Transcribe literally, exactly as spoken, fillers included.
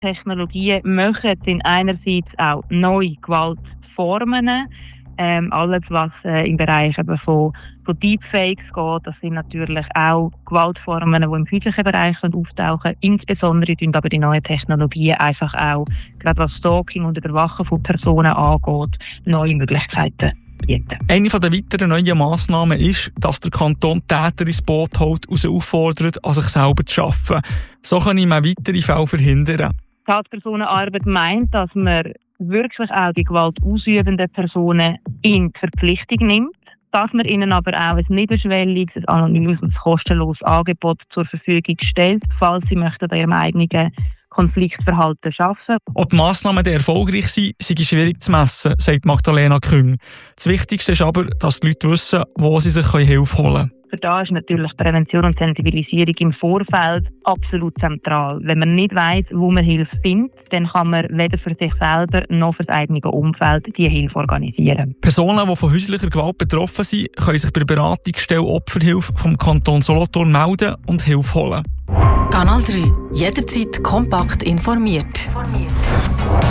Technologien machen sind einerseits auch neue Gewaltformen. Ähm, alles, was äh, im Bereich eben von, von Deepfakes geht, das sind natürlich auch Gewaltformen, die im häuslichen Bereich auftauchen. Insbesondere tun aber die neuen Technologien einfach auch, gerade was Stalking und Überwachen von Personen angeht, neue Möglichkeiten bieten. Eine der weiteren neuen Massnahmen ist, dass der Kanton Täter ins Boot holt und sie auffordert, an sich selber zu arbeiten. So können man weitere Fälle verhindern. Die Tatpersonenarbeit meint, dass man wirklich auch die Gewalt ausübenden Personen in die Verpflichtung nimmt, dass man ihnen aber auch ein niederschwelliges, ein anonymes und kostenloses Angebot zur Verfügung stellt, falls sie möchten an ihrem eigenen Konfliktverhalten arbeiten. Ob die Massnahmen erfolgreich sind, sei schwierig zu messen, sagt Magdalena Küng. Das Wichtigste ist aber, dass die Leute wissen, wo sie sich Hilfe holen können. Für da ist natürlich Prävention und Sensibilisierung im Vorfeld absolut zentral. Wenn man nicht weiss, wo man Hilfe findet, dann kann man weder für sich selber noch für das eigene Umfeld diese Hilfe organisieren. Personen, die von häuslicher Gewalt betroffen sind, können sich bei der Beratungsstelle Opferhilfe vom Kanton Solothurn melden und Hilfe holen. Kanal drei. Jederzeit kompakt informiert.